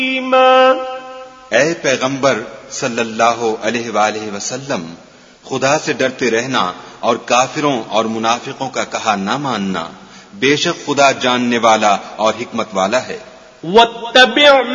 ऐ पैगंबर सल्लल्लाहु अलैहि वसल्लम, खुदा से डरते रहना और काफिरों और मुनाफिकों का कहा न मानना। बेशक खुदा जानने वाला और हिकमत वाला है।